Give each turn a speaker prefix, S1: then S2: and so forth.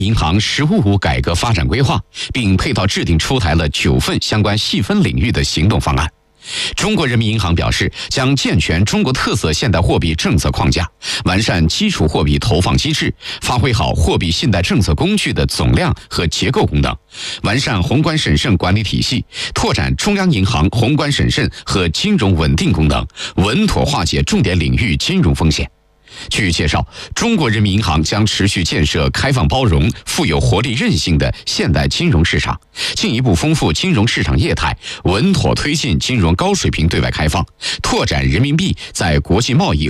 S1: 银行“十五五”改革发展规划，并配套制定出台了9份相关细分领域的行动方案。中国人民银行表示，将健全中国特色现代货币政策框架，完善基础货币投放机制，发挥好货币信贷政策工具的总量和结构功能，完善宏观审慎管理体系，拓展中央银行宏观审慎和金融稳定功能，稳妥化解重点领域金融风险。据介绍，中国人民银行将持续建设开放包容、富有活力韧性的现代金融市场，进一步丰富金融市场业态，稳妥推进金融高水平对外开放，拓展人民币在国际贸易